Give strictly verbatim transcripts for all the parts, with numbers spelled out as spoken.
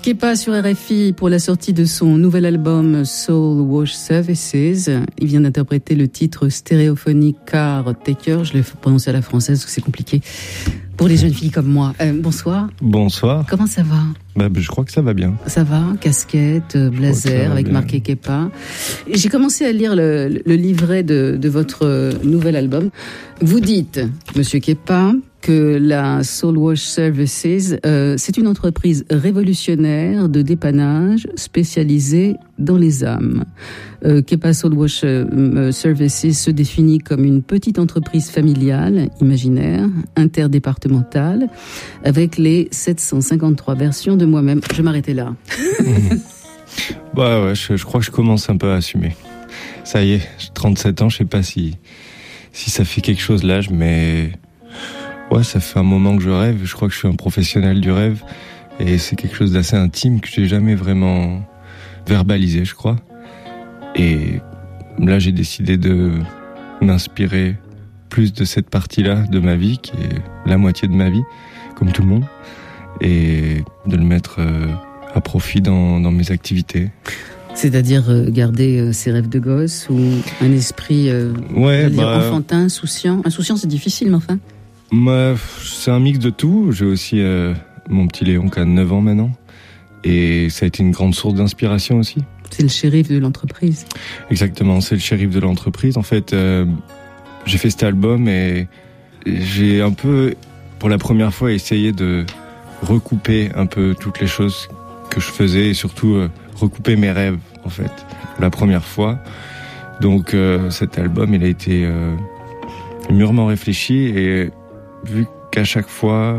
Kepa sur R F I pour la sortie de son nouvel album Soul Wash Services. Il vient d'interpréter le titre stéréophonique Car Taker. Je l'ai prononcé à la française parce que c'est compliqué pour les jeunes filles comme moi. Euh, bonsoir. Bonsoir. Comment ça va? Bah, je crois que ça va bien. Ça va, casquette, blazer avec bien. Marqué Kepa. J'ai commencé à lire le, le livret de, de votre nouvel album. Vous dites, Monsieur Kepa, que la Soul Wash Services, euh, c'est une entreprise révolutionnaire de dépannage spécialisée dans les âmes. Euh, Kepa Soul Wash euh, Services se définit comme une petite entreprise familiale, imaginaire, interdépartementale, avec les sept cent cinquante-trois versions de moi-même. Je vais m'arrêter là. Mmh. Bah ouais, je, je crois que je commence un peu à assumer. Ça y est, j'ai trente-sept ans, je sais pas si, si ça fait quelque chose l'âge, mais... Ouais, ça fait un moment que je rêve. Je crois que je suis un professionnel du rêve. Et c'est quelque chose d'assez intime que j'ai jamais vraiment verbalisé, je crois. Et là, j'ai décidé de m'inspirer plus de cette partie-là de ma vie, qui est la moitié de ma vie, comme tout le monde. Et de le mettre à profit dans, dans mes activités. C'est-à-dire euh, garder euh, ses rêves de gosse ou un esprit euh, ouais, dire bah... enfantin, insouciant. Insouciant, c'est difficile, mais enfin... Moi, c'est un mix de tout. J'ai aussi euh, mon petit Léon qui a neuf ans maintenant. Et ça a été une grande source d'inspiration aussi. C'est le shérif de l'entreprise. Exactement, c'est le shérif de l'entreprise. En fait, euh, j'ai fait cet album et j'ai un peu, pour la première fois, essayé de recouper un peu toutes les choses que je faisais et surtout euh, recouper mes rêves, en fait, pour la première fois. Donc euh, cet album, il a été euh, mûrement réfléchi et vu qu'à chaque fois,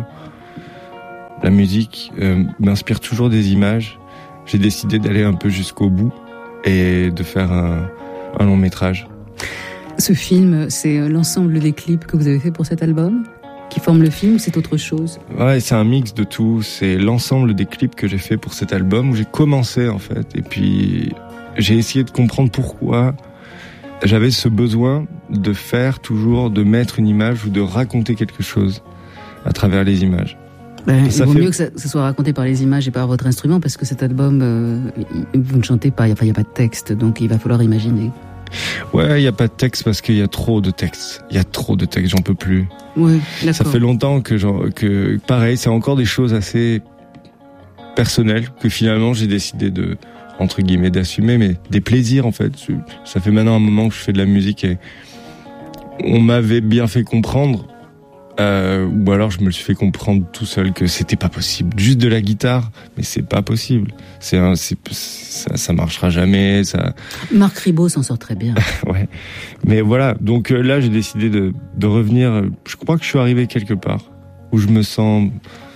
la musique euh, m'inspire toujours des images, j'ai décidé d'aller un peu jusqu'au bout et de faire un, un long métrage. Ce film, c'est l'ensemble des clips que vous avez fait pour cet album qui forment le film ou c'est autre chose? Ouais, c'est un mix de tout. C'est l'ensemble des clips que j'ai fait pour cet album où j'ai commencé en fait. Et puis j'ai essayé de comprendre pourquoi j'avais ce besoin de faire toujours, de mettre une image ou de raconter quelque chose à travers les images. Ben, il vaut fait... mieux que ça, ça soit raconté par les images et par votre instrument parce que cet album, euh, vous ne chantez pas, il n'y a, a pas de texte, donc il va falloir imaginer. Ouais, il n'y a pas de texte parce qu'il y a trop de textes. Il y a trop de textes, j'en peux plus. Ouais, d'accord. Ça fait longtemps que, genre, que pareil, c'est encore des choses assez personnelles que finalement j'ai décidé de... entre guillemets d'assumer, mais des plaisirs en fait. Ça fait maintenant un moment que je fais de la musique et on m'avait bien fait comprendre, euh, ou alors je me le suis fait comprendre tout seul que c'était pas possible. Juste de la guitare, mais c'est pas possible. C'est un, c'est, ça, ça marchera jamais. Ça. Marc Ribot s'en sort très bien. Ouais, mais voilà. Donc euh, là, j'ai décidé de, de revenir. Je crois que je suis arrivé quelque part où je me sens,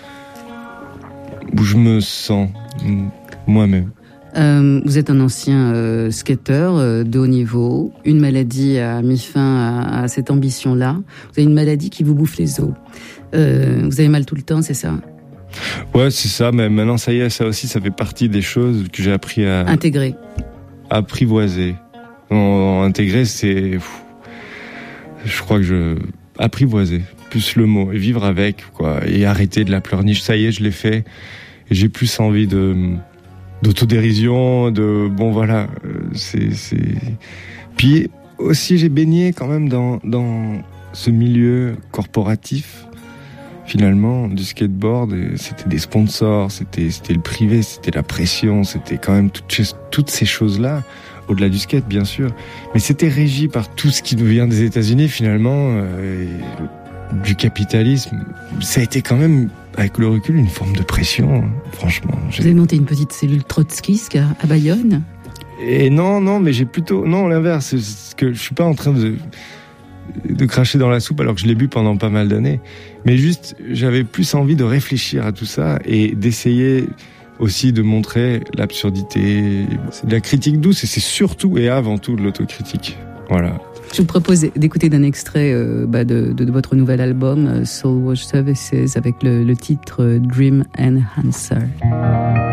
où je me sens moi-même. Euh, vous êtes un ancien euh, skateur euh, de haut niveau. Une maladie a mis fin à, à cette ambition-là. Vous avez une maladie qui vous bouffe les os. Euh, vous avez mal tout le temps, c'est ça? Ouais, c'est ça. Mais maintenant, ça y est, ça aussi, ça fait partie des choses que j'ai appris à... Intégrer. Apprivoiser. Non, intégrer, c'est... Pff, je crois que je... Apprivoiser. Plus le mot. Et vivre avec, quoi. Et arrêter de la pleurniche. Ça y est, je l'ai fait. Et j'ai plus envie de... d'autodérision, de bon voilà, c'est c'est. Puis aussi j'ai baigné quand même dans dans ce milieu corporatif finalement du skateboard. Et c'était des sponsors, c'était c'était le privé, c'était la pression, c'était quand même toutes toutes ces choses là au-delà du skate bien sûr, mais c'était régi par tout ce qui nous vient des États-Unis finalement, euh, et du capitalisme. Ça a été quand même avec le recul, une forme de pression, hein, franchement. J'ai... Vous avez monté une petite cellule trotskiste à Bayonne? Et non, non, mais j'ai plutôt... Non, l'inverse, c'est que je suis pas en train de, de cracher dans la soupe alors que je l'ai bu pendant pas mal d'années. Mais juste, j'avais plus envie de réfléchir à tout ça et d'essayer aussi de montrer l'absurdité. C'est de la critique douce et c'est surtout et avant tout de l'autocritique. Voilà. Je vous propose d'écouter d'un extrait euh, bah de, de, de votre nouvel album Soul Wash Services avec le, le titre Dream Enhancer.